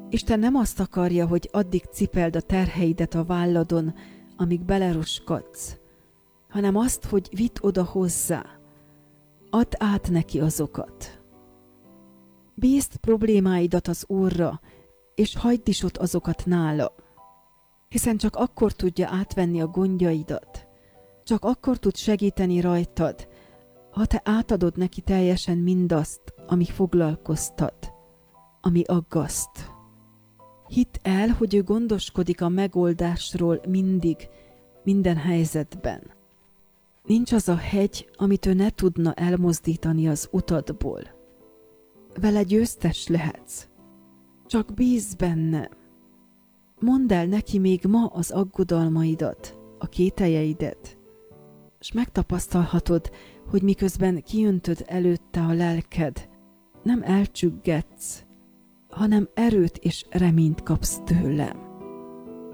Isten nem azt akarja, hogy addig cipeld a terheidet a válladon, amíg beleroskadsz, hanem azt, hogy vidd oda hozzá. Add át neki azokat. Bízd problémáidat az Úrra, és hagyd is ott azokat nála. Hiszen csak akkor tudja átvenni a gondjaidat, csak akkor tud segíteni rajtad, ha te átadod neki teljesen mindazt, ami foglalkoztat, ami aggaszt. Hidd el, hogy ő gondoskodik a megoldásról mindig, minden helyzetben. Nincs az a hegy, amit ő ne tudna elmozdítani az utadból. Vele győztes lehetsz. Csak bízz benne. Mondd el neki még ma az aggodalmaidat, a kételjeidet, s megtapasztalhatod, hogy miközben kiöntöd előtte a lelked, nem elcsüggetsz, hanem erőt és reményt kapsz tőlem.